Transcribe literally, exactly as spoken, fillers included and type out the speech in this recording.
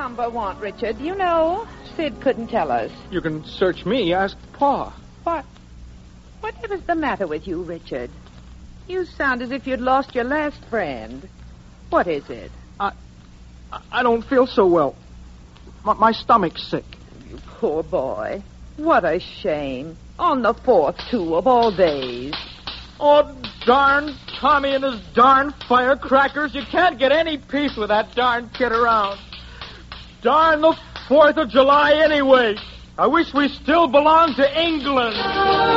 number want, Richard? You know, Sid couldn't tell us. You can search me. Ask Pa. What? Whatever's the matter with you, Richard? You sound as if you'd lost your last friend. What is it? I, I don't feel so well. My, my stomach's sick. You poor boy. What a shame. On the fourth, too, of all days. Oh, darn Tommy and his darn firecrackers. You can't get any peace with that darn kid around. Darn the fourth of July anyway. I wish we still belonged to England.